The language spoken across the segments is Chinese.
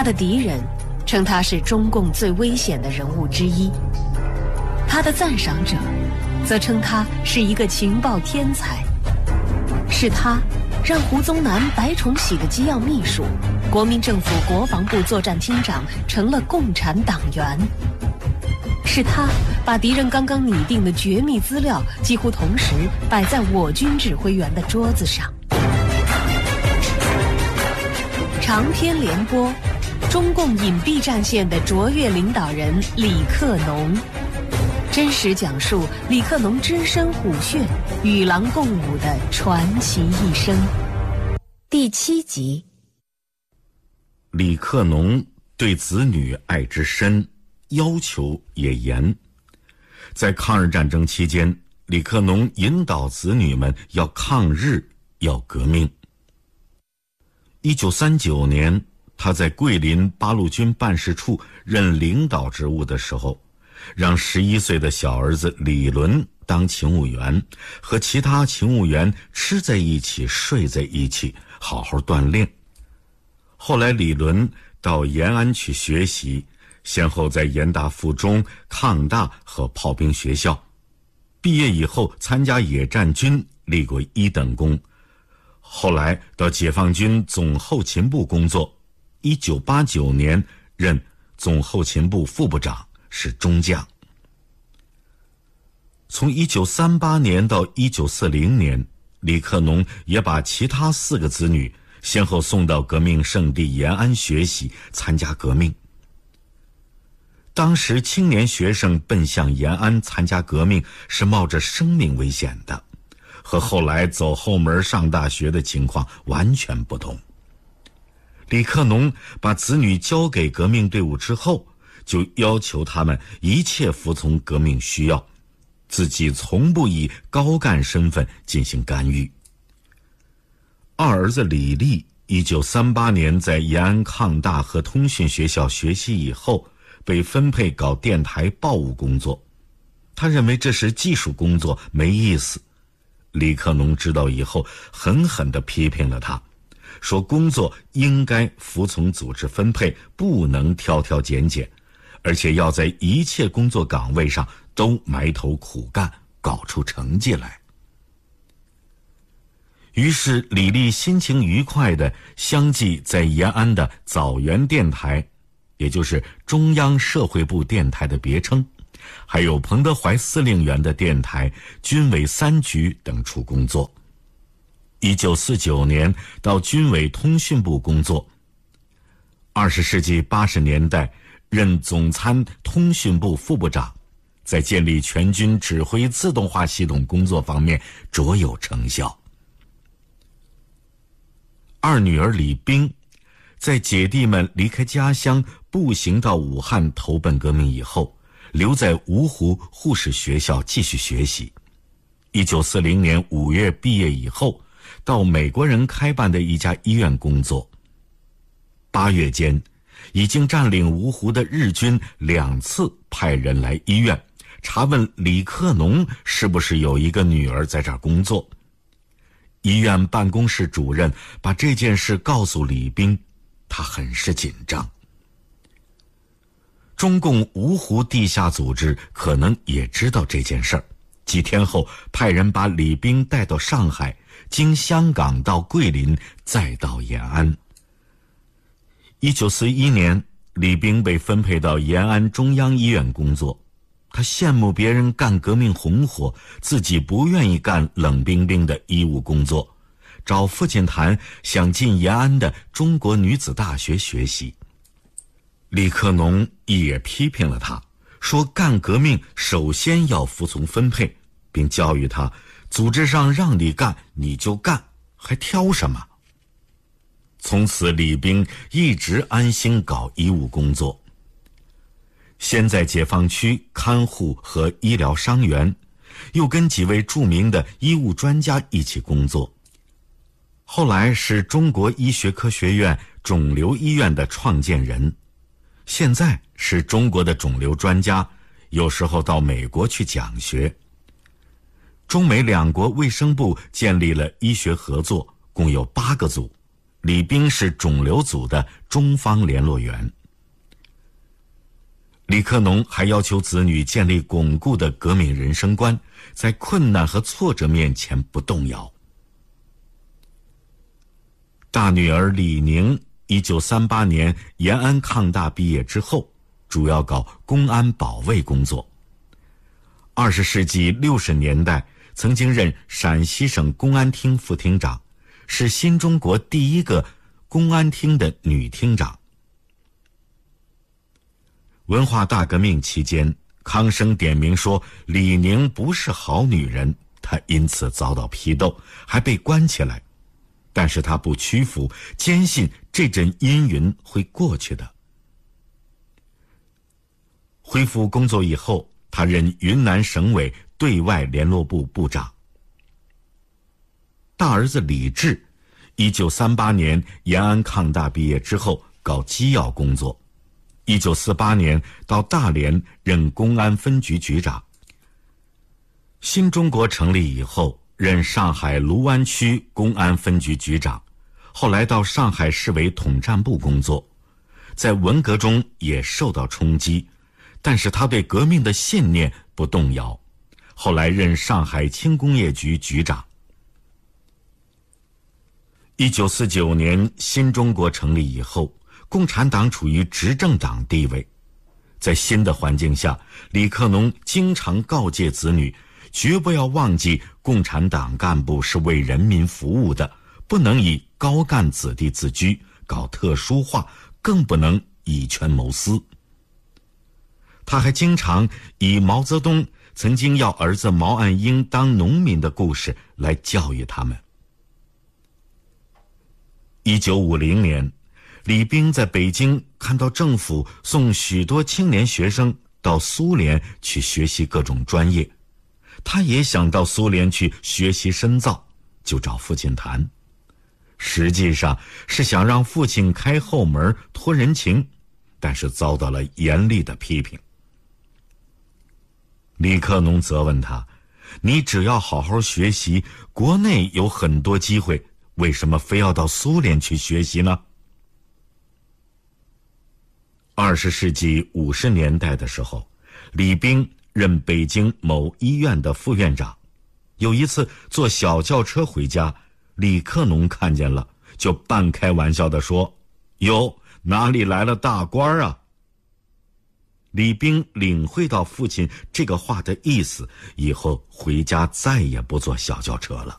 他的敌人称他是中共最危险的人物之一，他的赞赏者则称他是一个情报天才。是他让胡宗南、白崇禧的机要秘书、国民政府国防部作战厅长成了共产党员。是他把敌人刚刚拟定的绝密资料几乎同时摆在我军指挥员的桌子上。长篇连播，中共隐蔽战线的卓越领导人李克农，真实讲述李克农只身虎穴、与狼共舞的传奇一生。第7集。 李克农对子女爱之深，要求也严。在抗日战争期间，李克农引导子女们要抗日，要革命。1939年，他在桂林八路军办事处任领导职务的时候，让11岁的小儿子李伦当勤务员，和其他勤务员吃在一起，睡在一起，好好锻炼。后来李伦到延安去学习，先后在延大附中、抗大和炮兵学校。毕业以后参加野战军，立过1等功。后来到解放军总后勤部工作，1989年任总后勤部副部长，是中将。从1938年到1940年，李克农也把其他4个子女先后送到革命圣地延安学习，参加革命。当时青年学生奔向延安参加革命是冒着生命危险的，和后来走后门上大学的情况完全不同。李克农把子女交给革命队伍之后，就要求他们一切服从革命需要，自己从不以高干身份进行干预。二儿子李立1938年在延安抗大和通讯学校学习以后，被分配搞电台报务工作。他认为这是技术工作，没意思。李克农知道以后，狠狠地批评了他，说工作应该服从组织分配，不能挑挑拣拣，而且要在一切工作岗位上都埋头苦干，搞出成绩来。于是李立心情愉快地相继在延安的枣园电台，也就是中央社会部电台的别称，还有彭德怀司令员的电台、军委3局等处工作。1949年到军委通讯部工作。20世纪80年代任总参通讯部副部长，在建立全军指挥自动化系统工作方面卓有成效。二女儿李冰，在姐弟们离开家乡步行到武汉投奔革命以后，留在芜湖护士学校继续学习。1940年5月毕业以后，到美国人开办的一家医院工作。8月间，已经占领芜湖的日军2次派人来医院查问李克农是不是有一个女儿在这儿工作。医院办公室主任把这件事告诉李冰，他很是紧张。中共芜湖地下组织可能也知道这件事儿，几天后派人把李冰带到上海，经香港到桂林，再到延安。1941年，李冰被分配到延安中央医院工作。他羡慕别人干革命红火，自己不愿意干冷冰冰的医务工作，找父亲谈想进延安的中国女子大学学习。李克农也批评了他，说干革命首先要服从分配，并教育他组织上让你干你就干，还挑什么。从此李冰一直安心搞医务工作，先在解放区看护和医疗伤员，又跟几位著名的医务专家一起工作。后来是中国医学科学院肿瘤医院的创建人，现在是中国的肿瘤专家，有时候到美国去讲学。中美2国卫生部建立了医学合作，共有8个组， 李冰是肿瘤组的中方联络员。李克农还要求子女建立巩固的革命人生观，在困难和挫折面前不动摇。大女儿李宁1938年延安抗大毕业之后，主要搞公安保卫工作。20世纪60年代曾经任陕西省公安厅副厅长，是新中国第一个公安厅的女厅长。文化大革命期间，康生点名说李宁不是好女人，她因此遭到批斗，还被关起来。但是她不屈服，坚信这阵阴云会过去的。恢复工作以后，他任云南省委对外联络部部长。大儿子李治1938年延安抗大毕业之后搞机要工作，1948年到大连任公安分局局长。新中国成立以后，任上海卢湾区公安分局局长，后来到上海市委统战部工作，在文革中也受到冲击，但是他对革命的信念不动摇，后来任上海轻工业局局长。1949年新中国成立以后，共产党处于执政党地位，在新的环境下，李克农经常告诫子女，绝不要忘记共产党干部是为人民服务的，不能以高干子弟自居，搞特殊化，更不能以权谋私。他还经常以毛泽东曾经要儿子毛岸英当农民的故事来教育他们。1950年，李冰在北京看到政府送许多青年学生到苏联去学习各种专业，他也想到苏联去学习深造，就找父亲谈。实际上是想让父亲开后门托人情，但是遭到了严厉的批评。李克农责问他，你只要好好学习，国内有很多机会，为什么非要到苏联去学习呢？20世纪50年代的时候，李冰任北京某医院的副院长。有一次坐小轿车回家，李克农看见了，就半开玩笑地说，哟，哪里来了大官啊？李冰领会到父亲这个话的意思，以后回家再也不坐小轿车了。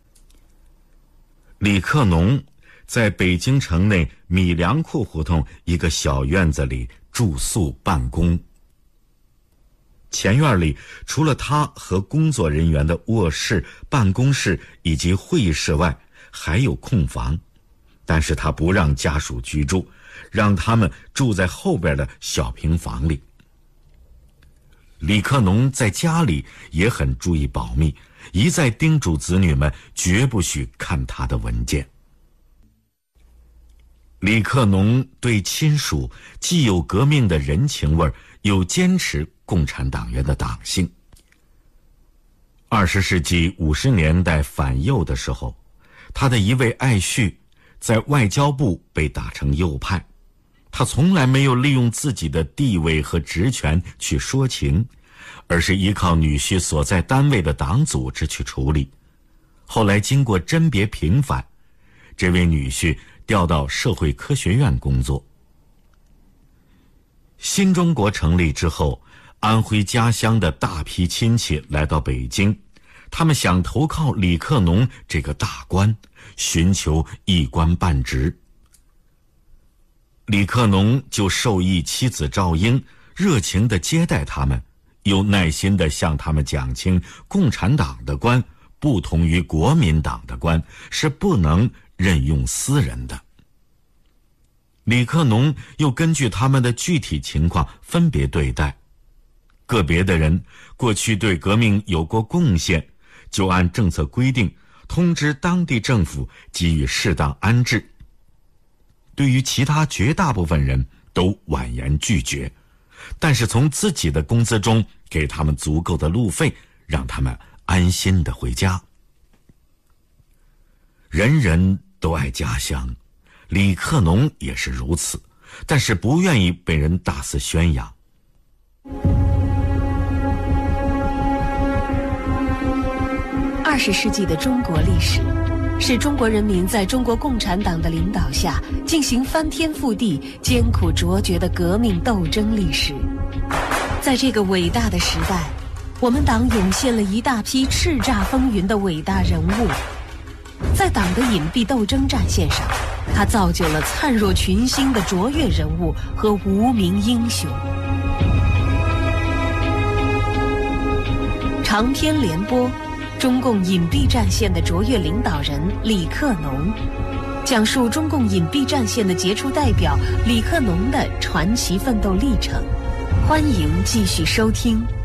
李克农在北京城内米粮库胡同一个小院子里住宿办公。前院里除了他和工作人员的卧室、办公室以及会议室外，还有空房，但是他不让家属居住，让他们住在后边的小平房里。李克农在家里也很注意保密，一再叮嘱子女们绝不许看他的文件。李克农对亲属既有革命的人情味，又坚持共产党员的党性。20世纪50年代反右的时候，他的一位爱婿在外交部被打成右派，他从来没有利用自己的地位和职权去说情，而是依靠女婿所在单位的党组织去处理。后来经过甄别平反，这位女婿调到社会科学院工作。新中国成立之后，安徽家乡的大批亲戚来到北京，他们想投靠李克农这个大官，寻求一官半职。李克农就授意妻子赵英热情地接待他们，又耐心地向他们讲清共产党的官不同于国民党的官，是不能任用私人的。李克农又根据他们的具体情况分别对待，个别的人过去对革命有过贡献，就按政策规定通知当地政府给予适当安置。对于其他绝大部分人都婉言拒绝，但是从自己的工资中给他们足够的路费，让他们安心地回家。人人都爱家乡， 李克农也是如此，但是不愿意被人大肆宣扬。 20世纪的中国历史，是中国人民在中国共产党的领导下进行翻天覆地、艰苦卓绝的革命斗争历史。在这个伟大的时代，我们党涌现了一大批叱咤风云的伟大人物。在党的隐蔽斗争战线上，他造就了灿若群星的卓越人物和无名英雄。长篇联播，中共隐蔽战线的卓越领导人李克农，讲述中共隐蔽战线的杰出代表李克农的传奇奋斗历程。欢迎继续收听。